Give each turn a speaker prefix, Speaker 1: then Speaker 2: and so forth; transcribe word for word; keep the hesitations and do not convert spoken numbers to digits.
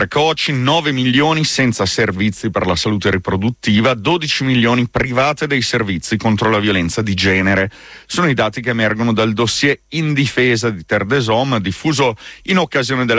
Speaker 1: precoci, nove milioni senza servizi per la salute riproduttiva, dodici milioni private dei servizi contro la violenza di genere. Sono i dati che emergono dal dossier In difesa di Terre des Hommes, diffuso in occasione della